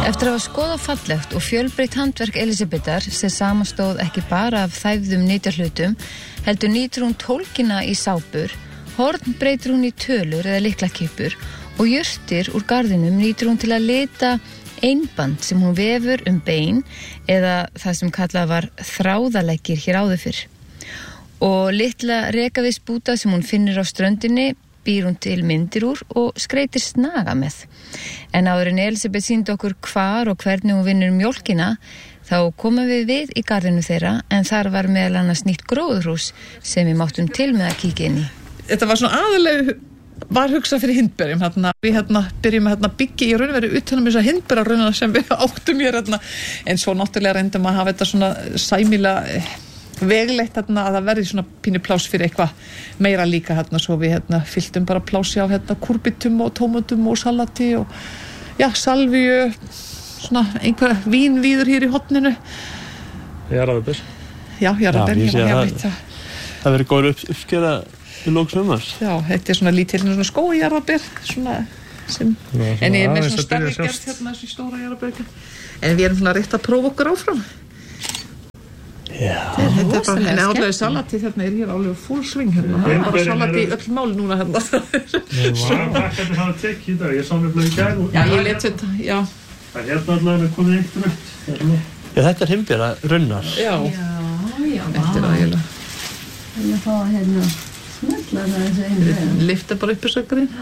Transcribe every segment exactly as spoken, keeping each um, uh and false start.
Eftir að hafa skoðað fallegt og fjölbreytt handverk Elísabetar sem samanstóð ekki bara af þæfðum nytjahlutum, heldur nýtur hún tólkina í sápur, horn breytir hún í tölur eða lyklakippur og jurtir úr garðinum nýtur hún til að lita einband sem hún vefur um bein eða það sem kallað var þráðaleggir hér áður fyrr. Og litla rekaviðsbúta sem hún finnir á ströndinni býr hún til myndir úr og skreitir snaga með. En áður en Elísabet sýndi okkur hvar og hvernig hún vinnur mjólkina, þá komum við við í garðinu þeirra, en þar var meðal annars nýtt gróðurhús sem við máttum til með að kíkja inn í. Þetta var svona aðalega var hugsað fyrir hindberjum hérna. Við hérna byrjum að hérna byggja í raun og veru utan um þessa hindberjarraunina sem við áttum hér hérna. En svo náttúrulega reyndum að hafa þetta svona sæmilega veglegt hérna að það verði svona pínu pláss fyrir eitthvað meira líka hérna, svo við hérna fylltum bara plássi af hérna kúrbitum og tómatum og salati og já, salvíu, svona einhver vínvíður hér í horninu. Jarðarber. Já, jarðarber. Já, já, það, það verður góður upp, uppskera í lók sumars. Já, þetta er svona lítil svona skói jarðarber, svona sem, Ná, svona en ég er með svona stærri gerð hérna þessi stóra jarðarber. En við erum svona rétt að prófa okkur áfram. Já. Þetta er bara, en álega salati þarna er hér alveg full swing hérna. Það er bara salati í öll mál núna hérna. Nei, hvað hvernig það tekið í dag? Ég sá mér blöð í gær. Já, ég let þetta, já. Það er hérna allavega með komið eitt rönt. Já, þetta er himberja runnar. Já. Já, já. Þetta er aðeinslega. Þannig að fá hérna smella það þessu einu. Lyfta bara upp þessu grinn.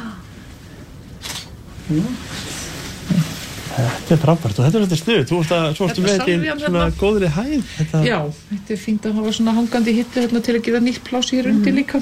Já. Þetta er frábært og þetta er þetta stuð. Þú veist að svo ertu með þetta í svona góðri hæð. Þetta... Já, þetta er fínt að hafa svona hangandi hittu hérna til að gera nýtt pláss hér undir líka.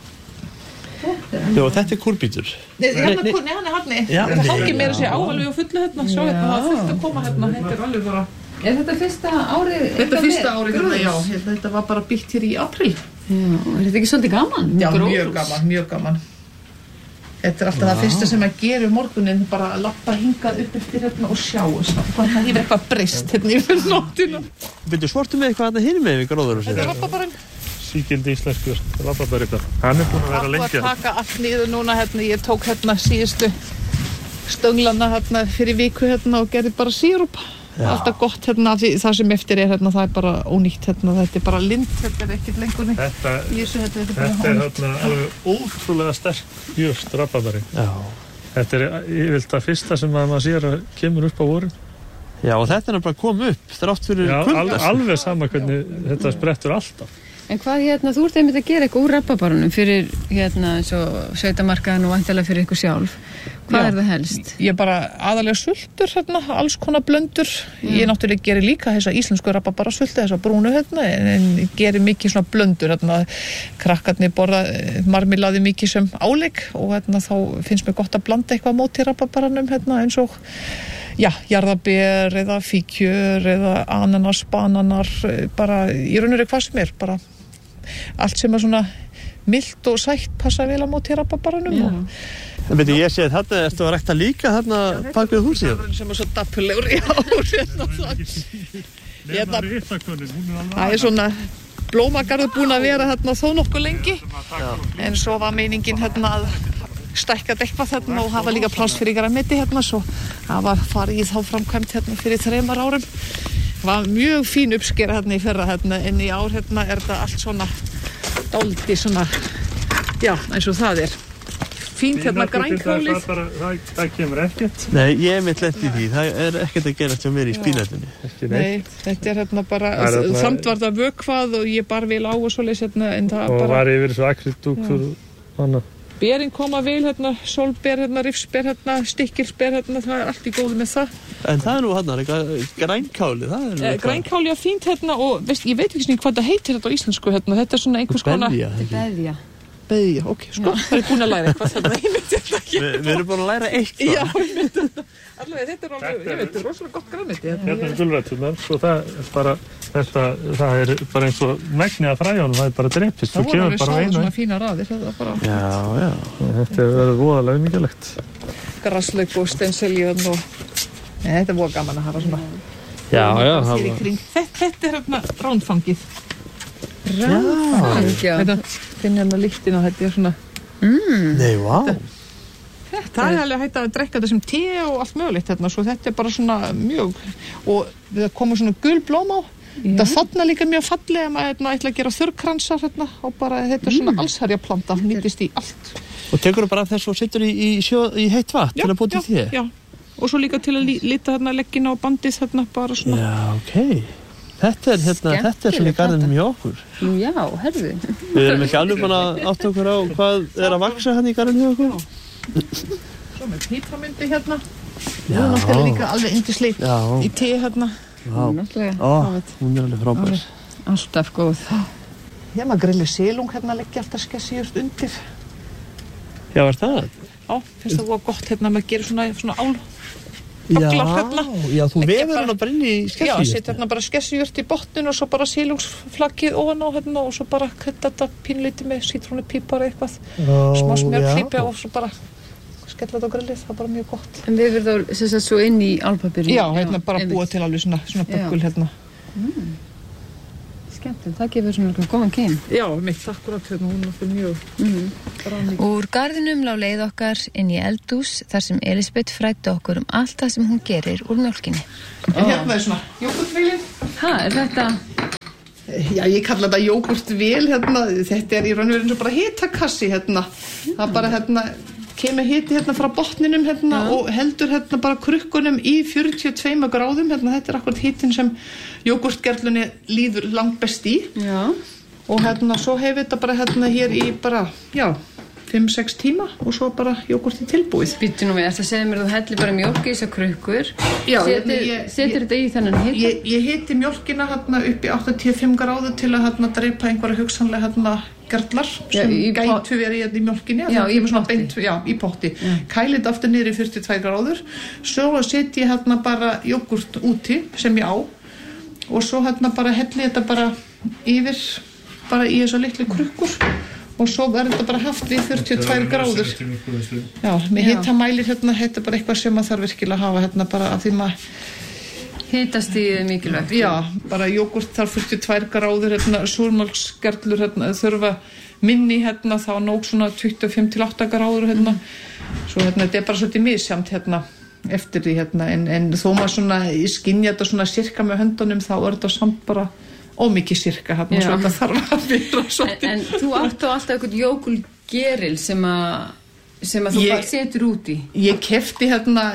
Já, þetta er kúrbítur. Nei, hérna, nei, nei, hann er hann. Það hangir meira sig á alveg og fullu hérna. Sjá hérna, það er fullt að koma hérna. Þetta er alveg bara... Er þetta fyrsta árið? Þetta er fyrsta árið hérna, já. Þetta var bara byggt hér í apríl. Já, er þetta ekki svolítið gaman? Já, mjög gaman, mjög gaman. Þetta er alltaf wow. Það fyrsta sem að gera um morgunin, bara að lappa hingað upp eftir hérna og sjá hvað það hefur eitthvað breyst hérna yfir nóttina. Byrju, svartu með eitthvað að það hinir með við gróður? Þetta er rabarbarinn. Sígildi íslenskur rabarbar eitthvað. Hann er búin að vera lengi. Það var að taka allt niður núna hérna, ég tók hérna síðustu stönglana hérna fyrir viku hérna og gerði bara sírup. Alltaf gott hérna, það sem eftir er hérna, það er bara ónýtt hérna, þetta er bara lind, þetta er ekkert lengur neitt. Þetta, Jísu, þetta, þetta er, þetta er hérna alveg ótrúlega sterk jurt rabarbari. Já. Þetta er yfirleitt að fyrsta sem maður sér að kemur upp á vorin. Já, og þetta er bara að koma upp, þrátt fyrir kulda. Já, al, alveg sama hvernig þetta sprettur alltaf. En hvað hérna, þú ert einmitt að gera eitthvað úr rabarbarunum fyrir hérna eins og sveitamarkaðan og væntanlega fyrir ykkur sjálf. Hvað Já. Er það helst? Ég bara aðalega sultur hérna, alls konar blöndur. Mm. Ég náttúrulega gerir líka þessa íslensku rabarbarasultu, þessa brúnu hérna, en ég gerir mikið svona blöndur hérna. Krakkarnir borða marmilaði mikið sem áleik og hérna þá finnst mér gott að blanda eitthvað móti rabarbaranum hérna eins og Já, jarðaber eða fíkjur eða ananas, bananar, bara í raun og veru hvað sem er, bara allt sem er svona milt og sætt passa vel á móti rabarbaranum. En veit ég sé að þetta ertu að rækta líka þarna bak við húsið? Sem er svo dappulegur, já, hérna það. Það er svona blómagarður búin að vera hérna þó nokkuð lengi, en svo var meiningin hérna að stækkað eitthvað þarna og hafa líka pláss fyrir grænmeti hérna, svo það var farið í þá framkvæmt hérna fyrir þremar árum. Það var mjög fín uppskera hérna í fyrra hérna, en í ár hérna er þetta allt svona dálítið svona, já, eins og það er. Fínt hérna grænkálið. Það, það, það kemur ekkert. Nei, ég er mitt lent í því. Það er ekkert að gera hjá mér í spínætunni. Nei, þetta er hérna bara, samt var það vökvað og ég bar vel á og svoleiðis hérna, en það og bara... Og var yfir svo akryldúkur og annað. Berin koma vel hérna, sólber hérna, rifsber hérna, stikkilsber hérna, það er allt í góðu með það. En það er nú hérna, grænkáli, það er... Eh, grænkáli er fínt hérna og, veist, ég veit ekki hvað það heitir þetta á íslensku hérna, þetta er svona einhvers konar... Beðja, Beðja. Beðja, ok, sko, það er búin að læra eitthvað þarna, ég myndi þetta ekki. Vi, við erum búin að læra eitthvað. Já, ég myndi þetta. Allavega, þetta er alveg, ég veit, þetta er rosalega gott grænmeti. Hérna er gulræturnar, svo það er bara, þetta, það er bara eins og megnið af fræjónum, það er bara drepist. Það voru við sáðum svona fína raðir, það var bara... Já, já. Þetta er verið voðalega mikilvægt. Grasslauk og steinseljan og... Nei, þetta er voða gaman að hafa svona... Já, já. Þetta, þetta er hérna ránfangið. Ránfang, já. Þetta finnir hérna lyktin og þetta er svona... Mm. Nei, vá. Þetta, þetta það er alveg hægt að drekka þetta sem te og allt mögulegt hérna, svo þetta er bara svona mjög, og það komur svona gul blóm á. Já. Það þarna líka mjög fallega, maður hérna, ætla að gera þurrkransar hérna, og bara þetta er svona mm. allsherjaplanta, nýtist í allt. Og tekur þú bara af þessu og setur í, í, sjó, í heitt vatn til að búa til þér? Já, og svo líka til að lita hérna leggina og bandið hérna bara svona. Já, ok. Þetta er hérna, þetta er svona í garðinum hjá okkur. Já, herðu. Við erum ekki alveg bara að átta okkur á hvað er að vaksa hérna í garðinum hjá okkur. Svo með pípramyndi hérna. Já. Það er líka alveg yndisleg í te hérna. Já, ó, hún er alveg frábær. Alltaf góð. Já, maður grillir silung hérna, leggja alltaf skessíust undir. Já, er það? Já, finnst það var gott hérna, maður gerir svona, svona ál. Baglar hérna. Já, þú vefur hana bara inn í skessíurt. Já, setja hérna bara skessíurt í botnin og svo bara silungsflaggið ofan á hérna og svo bara krydda þetta pínlítið með sítrónupípar eitthvað. Ó, smá smjörklípi og svo bara skella þetta á grillið, það er bara mjög gott. En við verðum þá sem sagt svo inn í álpapirinn? Já, hérna bara búa til alveg svona, svona böggul hérna. Mm. Skemmtilegt, það gefur svona eitthvað góðan keim. Já, mitt akkurat hérna, hún er fyrir mjög mm. Úr garðinum lá leið okkar inn í eldhús þar sem Elísabet fræddi okkur um allt það sem hún gerir úr mjólkinni. En hérna er svona jógurtvílin. Hæ, er þetta? Já, ég kalla þetta jógurtvél hérna, þetta er í raun og veru eins og bara hitakassi hérna. Það er bara hérna kemur hiti hérna frá botninum hérna ja. Og heldur hérna bara krukkunum í fjörutíu og tvö gráðum hérna, þetta er akkurat hitin sem jógurtgerlunni líður langt best í. Já. Og hérna svo hefur þetta bara hérna hér í bara, já, fimm sex tíma og svo bara jógurti tilbúið. Býttu nú við, það segir mér að þú hellir bara mjólk í þessar krukkur. Já. Setur, ég, setur ég, þetta í þennan hita? Ég, ég hiti mjólkina hérna upp í áttatíu og fimm gráðu til að hérna dreipa einhverja hugsanlega hérna gerlar sem já, gætu verið hérna í mjólkinni. Já, í potti. Beint, já, í potti. Mm. Kælið aftur niður í fjörutíu og tvær gráður. Svo setji ég hérna bara jógurt úti sem ég á og svo hérna bara helli þetta bara yfir bara í þessar litlu krukkur og svo verður þetta bara haft við fjörutíu og tvær gráður. Já, með hitamælir hérna, þetta er bara eitthvað sem maður þarf virkilega að hafa hérna bara af því maður hitastigið er mikilvægt. Já, bara jógurt þarf fjörutíu og tvær gráður hérna, súrmjólksgerlur hérna, þurfa minni hérna, þá nóg svona tuttugu og fimm til átta gráður hérna. Svo hérna, þetta er bara svolítið misjamt hérna eftir því hérna, en, en þó maður svona skynja þetta svona sirka með höndunum, þá er þetta samt bara ómikið sirka hérna, svo þetta þarf að vera svolítið. En, en þú átt á alltaf eitthvað jógurtgeril sem að sem að þú ég, bara setur út í? Ég kefti hérna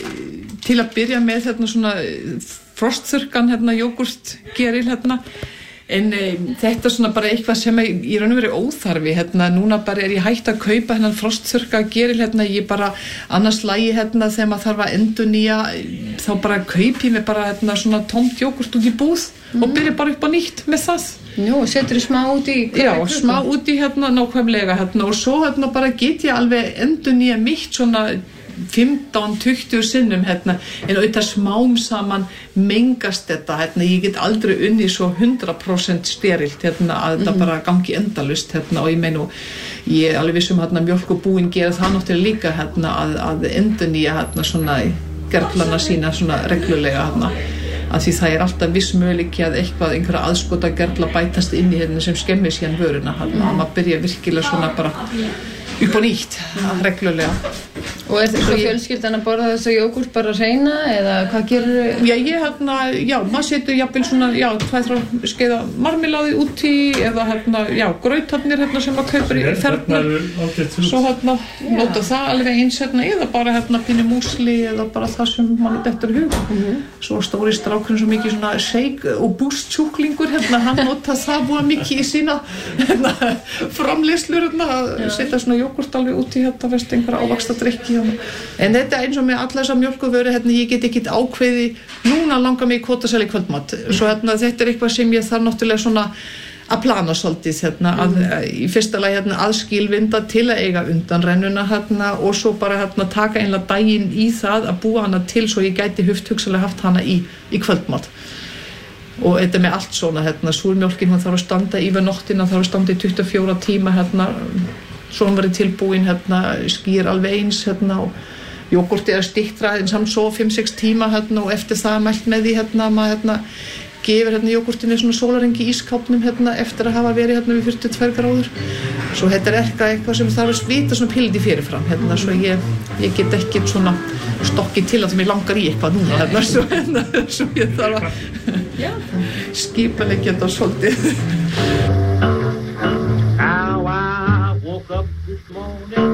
til að byrja með hérna svona frostþurrkan hérna jógurtgeril hérna en um, þetta er svona bara eitthvað sem er í raun og veru óþarfi hérna, núna bara er ég hægt að kaupa hérna frostþurrka geril hérna, ég bara annars lagi hérna þegar maður þarf að endurnýja þá bara kaupi mig bara hérna svona tómt jógurt út í búð mm. og byrja bara upp á nýtt með það. Nú, setur þú smá út í? Já, smá út í hérna nákvæmlega hérna og svo hérna bara get ég alveg endurnýja mitt svona fimmtán til tuttugu sinnum hérna, en auðvitað smám saman mengast þetta hérna, ég get aldrei unni svo hundrað prósent sterilt hérna, að mm-hmm. þetta bara gangi endalust hérna, og ég meinu, ég er alveg vissum hérna, mjólkurbúin gera það náttúrulega líka hérna, að, að endurnýja hérna, svona gerlana sína svona reglulega hérna, að því það er alltaf viss möguleiki að eitthvað, einhverja aðskota gerla bætast inn í hérna sem skemmir síðan vöruna hérna, að maður byrja virkilega svona bara upp á nýtt, reglulega. Og er þetta fjölskyldan að borða þess að jógurt bara hreina eða hvað gerir þau? Já, ég hérna, já, maður setur jafnvel svona, já, tvær, þrjár skeiða marmelaði út í eða hérna, já, grautarnir hérna sem maður kaupir í ferðnar. Svo hérna, nota það alveg eins hérna, eða bara hérna pínu músli eða bara það sem mann er betur hug. Mm-hmm. Svo stóri strákurinn svo mikið svona shake og boost sjúklingur hérna, hann nota það búa mikið í sína hérna, framleiðslur hérna, að setja svona jógurt alveg út í hérna, veist, einhverja ávaxta drykki. En þetta eins og með alla þessar mjólkurvöru hérna, ég get ekkert ákveði núna langar mig í kvótasæli kvöldmat svo hérna, þetta er eitthvað sem ég þarf náttúrulega svona að plana svolítið hérna, að, að, í fyrsta lagi hérna, aðskilvinda til að eiga undan rennuna hérna, og svo bara hérna, taka einlega daginn í það að búa hana til svo ég gæti huft hugsalega haft hana í, í kvöldmat og þetta með allt svona hérna, súrmjólkin hún þarf að standa yfir nóttina, þarf að standa í tuttugu og fjóra tíma hérna svo hann verið tilbúin hérna, skýr alveg eins hérna, og jógurti er stittra en samt svo fimm sex tíma hérna, og eftir það mælt með því hérna, maður hérna, gefur hérna, jógurtinu svona sólarhring í ískápnum hérna, eftir að hafa verið hérna, við fjörutíu og tvær gráður svo þetta er eitthvað, eitthvað sem þarf að vita svona píliti fyrirfram hérna, svo ég, ég get ekki svona stokkið til að mér langar í eitthvað núna hérna, svo, hérna, svo ég þarf að skipa leikja þetta svolítið